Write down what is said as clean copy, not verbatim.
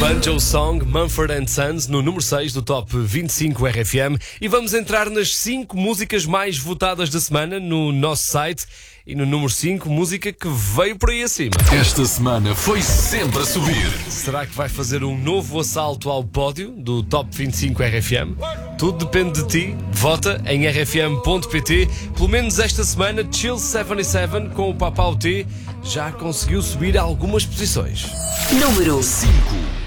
Banjo Song, Mumford & Sons, no número 6 do Top 25 RFM. E vamos entrar nas 5 músicas mais votadas da semana no nosso site. E no número 5, música que veio por aí acima. Esta semana foi sempre a subir. Será que vai fazer um novo assalto ao pódio do Top 25 RFM? Tudo depende de ti. Vota em rfm.pt. Pelo menos esta semana, Chill 77 com o Papau T já conseguiu subir algumas posições. Número 5.